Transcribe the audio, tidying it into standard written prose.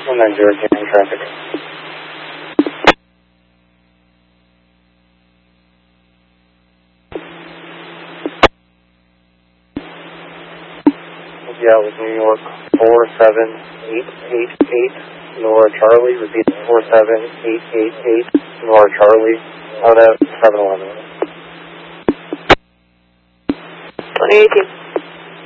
190 in traffic. Yeah, with New York 47888, Nora Charlie, repeat 47888, Nora Charlie, out at 711. 2018.